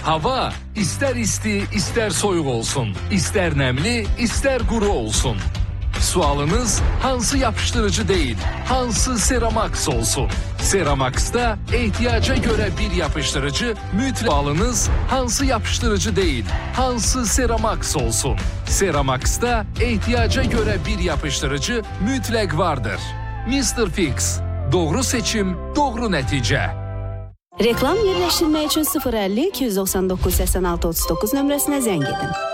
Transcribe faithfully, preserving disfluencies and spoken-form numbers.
Hava ister isti, ister soyuq olsun, ister nemli, ister quru olsun. Sualınız hansı yapıştırıcı değil, hansı Seramax olsun? Seramax'ta ihtiyaca göre bir yapıştırıcı, mütlak sualınız hansı yapıştırıcı değil, hansı Seramax olsun? Seramax'ta ihtiyaca göre bir yapıştırıcı mütlak vardır. mister Fix, doğru seçim, doğru nəticə. Reklam yerləşdirmək üçün sıfır əlli iki yüz doxsan doqquz səksən altı otuz doqquz nömrəsinə zəng edin.